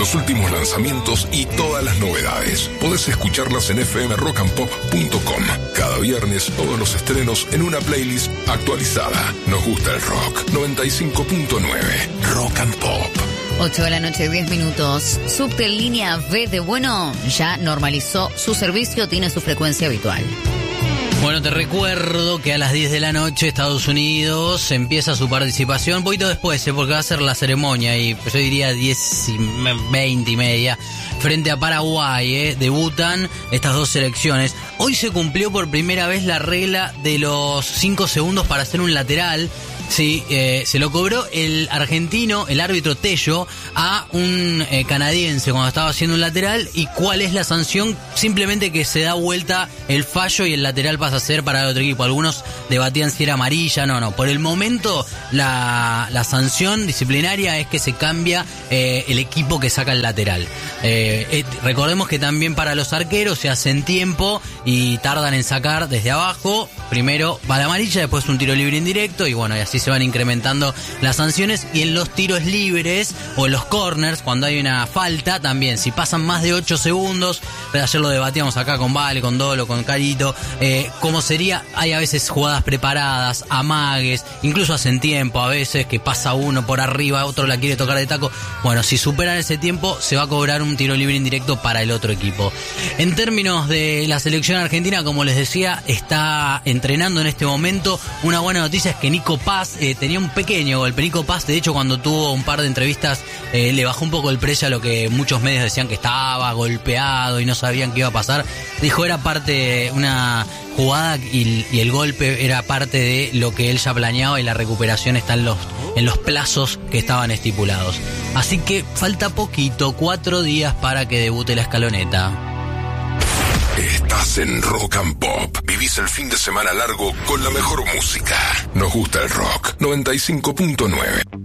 los últimos lanzamientos y todas las novedades. Podés escucharlas en fmrockandpop.com. Cada viernes todos los estrenos en una playlist actualizada. Nos gusta el rock. 95.9 Rock and Pop. 8 de la noche, 10 minutos. Subte línea B de Bueno ya normalizó su servicio, tiene su frecuencia habitual. Bueno, te recuerdo que a las 10 de la noche Estados Unidos empieza su participación, un poquito después, porque va a ser la ceremonia, y yo diría 10 y 20 y media, frente a Paraguay, debutan estas dos selecciones. Hoy se cumplió por primera vez la regla de los 5 segundos para hacer un lateral. Sí, se lo cobró el argentino, el árbitro Tello, a un canadiense cuando estaba haciendo un lateral. ¿Y cuál es la sanción? Simplemente que se da vuelta el fallo y el lateral pasa a ser para el otro equipo. Algunos debatían si era amarilla, no. Por el momento la sanción disciplinaria es que se cambia el equipo que saca el lateral. Recordemos que también para los arqueros se hacen tiempo y tardan en sacar desde abajo. Primero va la amarilla, después un tiro libre indirecto, y bueno, y así se van incrementando las sanciones. Y en los tiros libres o en los corners, cuando hay una falta, también, si pasan más de 8 segundos, ayer lo debatíamos acá con Vale, con Dolo, con Carito, cómo sería. Hay a veces jugadas preparadas, amagues, incluso hacen tiempo a veces, que pasa uno por arriba, otro la quiere tocar de taco. Bueno, si superan ese tiempo, se va a cobrar un tiro libre indirecto para el otro equipo. En términos de la selección argentina, como les decía, está entrenando en este momento. Una buena noticia es que Nico Paz tenía un pequeño golpe. Nico Paz, de hecho, cuando tuvo un par de entrevistas, le bajó un poco el precio a lo que muchos medios decían, que estaba golpeado y no sabían qué iba a pasar. Dijo era parte de una jugada y el golpe era parte de lo que él ya planeaba, y la recuperación está en los plazos que estaban estipulados. Así que falta poquito, 4 días para que debute la escaloneta. Estás en Rock and Pop. Vivís el fin de semana largo con la mejor música. Nos gusta el rock. 95.9